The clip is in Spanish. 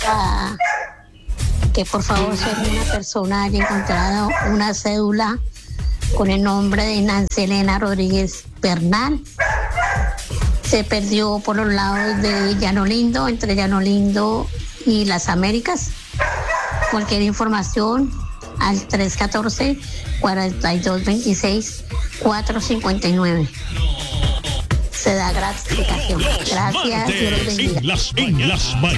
que por favor si alguna persona haya encontrado una cédula con el nombre de Nancy Elena Rodríguez Bernal. Se perdió por los lados de Llano Lindo, entre Llano Lindo y Las Américas. Cualquier información al 314-4226-459. Se da gratificación. Gracias. Dios los bendiga. En las